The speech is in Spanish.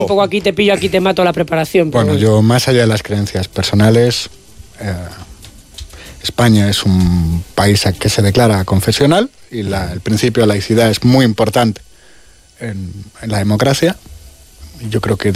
Un poco aquí te pillo, aquí te mato la preparación. Bueno, yo más allá de las creencias personales, España es un país que se declara confesional y el principio de laicidad es muy importante en la democracia. Yo creo que